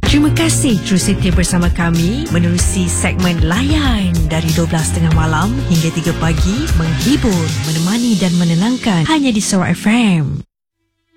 Terima kasih terus setia bersama kami menerusi segmen Layan dari 12.30 malam hingga 3 pagi, menghibur, menemani dan menenangkan hanya di Sarawak FM.